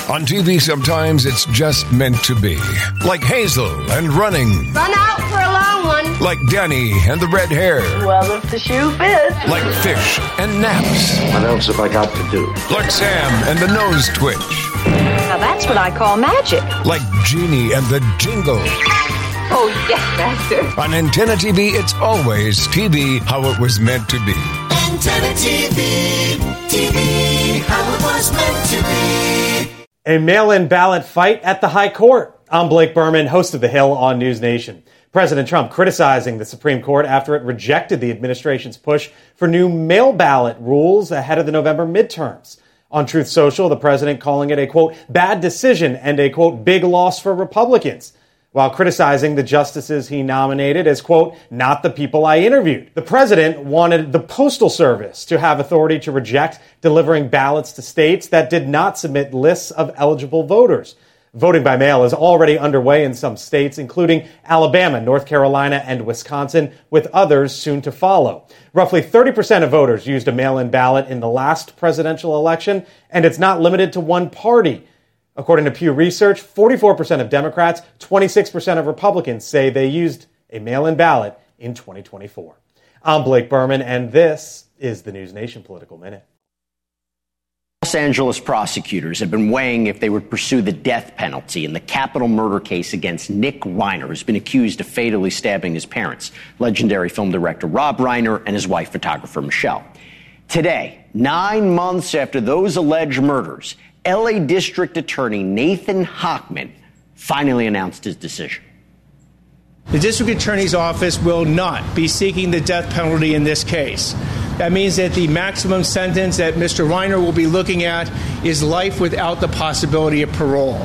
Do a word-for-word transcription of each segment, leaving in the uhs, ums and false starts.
On T V, sometimes it's just meant to be. Like Hazel and running. Run out for a long one. Like Danny and the red hair. Well, if the shoe fits. Like Fish and naps. What else have I got to do? Like Sam and the nose twitch. Now that's what I call magic. Like Genie and the jingle. Oh, yes, Master. On Antenna T V, it's always T V how it was meant to be. Antenna T V, T V how it was meant to be. A mail-in ballot fight at the High Court. I'm Blake Berman, host of The Hill on News Nation. President Trump criticizing the Supreme Court after it rejected the administration's push for new mail ballot rules ahead of the November midterms. On Truth Social, the president calling it a, quote, bad decision and a, quote, big loss for Republicans, while criticizing the justices he nominated as, quote, not the people I interviewed. The president wanted the Postal Service to have authority to reject delivering ballots to states that did not submit lists of eligible voters. Voting by mail is already underway in some states, including Alabama, North Carolina, and Wisconsin, with others soon to follow. Roughly thirty percent of voters used a mail-in ballot in the last presidential election, and it's not limited to one party. According to Pew Research, forty-four percent of Democrats, twenty-six percent of Republicans say they used a mail-in ballot in twenty twenty-four. I'm Blake Berman, and this is the News Nation Political Minute. Los Angeles prosecutors have been weighing if they would pursue the death penalty in the capital murder case against Nick Reiner, who's been accused of fatally stabbing his parents, legendary film director Rob Reiner and his wife, photographer Michelle. Today, nine months after those alleged murders, L A District Attorney Nathan Hochman finally announced his decision. The district attorney's office will not be seeking the death penalty in this case. That means that the maximum sentence that Mister Reiner will be looking at is life without the possibility of parole.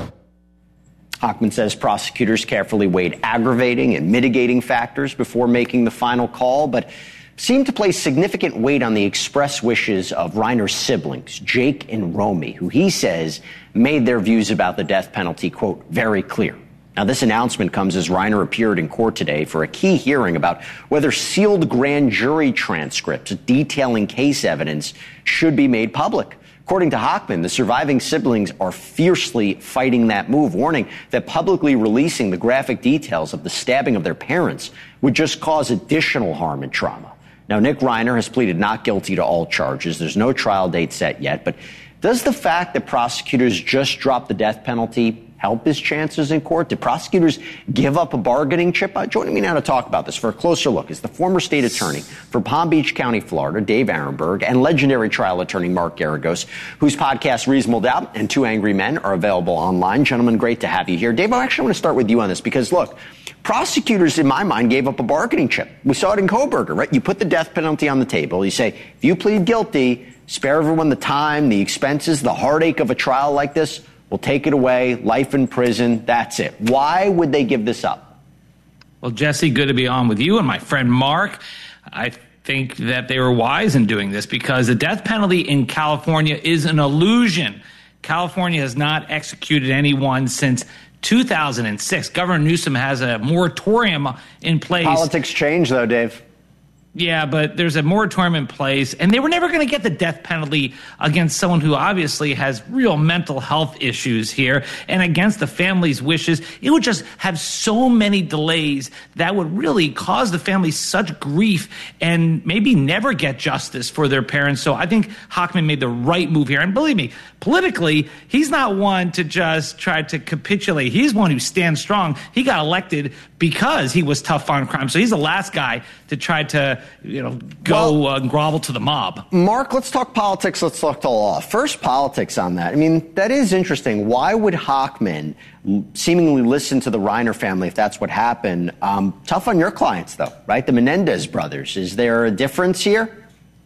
Hochman says prosecutors carefully weighed aggravating and mitigating factors before making the final call, but seemed to place significant weight on the express wishes of Reiner's siblings, Jake and Romy, who he says made their views about the death penalty, quote, very clear. Now, this announcement comes as Reiner appeared in court today for a key hearing about whether sealed grand jury transcripts detailing case evidence should be made public. According to Hochman, the surviving siblings are fiercely fighting that move, warning that publicly releasing the graphic details of the stabbing of their parents would just cause additional harm and trauma. Now, Nick Reiner has pleaded not guilty to all charges. There's no trial date set yet, but does the fact that prosecutors just dropped the death penalty help his chances in court? Did prosecutors give up a bargaining chip? Uh, joining me now to talk about this for a closer look is the former state attorney for Palm Beach County, Florida, Dave Aronberg, and legendary trial attorney Mark Geragos, whose podcast Reasonable Doubt and Two Angry Men are available online. Gentlemen, great to have you here. Dave, I actually want to start with you on this because, look, prosecutors, in my mind, gave up a bargaining chip. We saw it in Kohberger, right? You put the death penalty on the table. You say, if you plead guilty, spare everyone the time, the expenses, the heartache of a trial like this. We'll take it away, life in prison, that's it. Why would they give this up? Well, Jesse, good to be on with you and my friend Mark. I think that they were wise in doing this because the death penalty in California is an illusion. California has not executed anyone since two thousand six. Governor Newsom has a moratorium in place. Politics change, though, Dave. Yeah, but there's a moratorium in place, and they were never going to get the death penalty against someone who obviously has real mental health issues here and against the family's wishes. It would just have so many delays that would really cause the family such grief and maybe never get justice for their parents. So I think Hochman made the right move here. And believe me, politically, he's not one to just try to capitulate. He's one who stands strong. He got elected because he was tough on crime. So he's the last guy to try to, you know, go well, uh, grovel to the mob. Mark, let's talk politics. Let's talk to law. First, politics on that. I mean, that is interesting. Why would Hochman seemingly listen to the Reiner family if that's what happened? Um, tough on your clients, though, right? The Menendez brothers. Is there a difference here?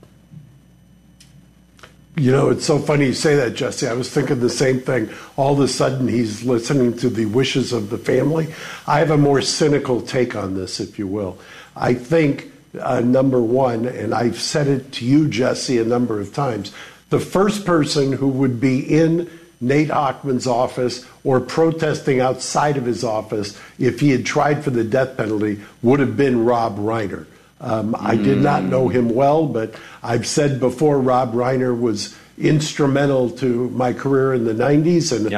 You know, it's so funny you say that, Jesse. I was thinking the same thing. All of a sudden, he's listening to the wishes of the family. I have a more cynical take on this, if you will. I think, uh, number one, and I've said it to you, Jesse, a number of times, the first person who would be in Nate Hochman's office or protesting outside of his office if he had tried for the death penalty would have been Rob Reiner. Um, I did not know him well, but I've said before Rob Reiner was instrumental to my career in the nineties, and